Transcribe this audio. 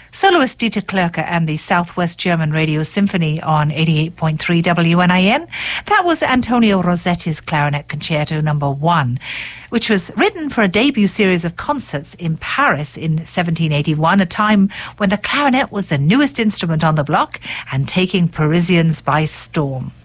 Soloist Dieter Klöcker and the Southwest German Radio Symphony on 88.3 WNIN. That was Antonio Rossetti's Clarinet Concerto No. 1, which was written for a debut series of concerts in Paris in 1781, a time when the clarinet was the newest instrument on the block and taking Parisians by storm.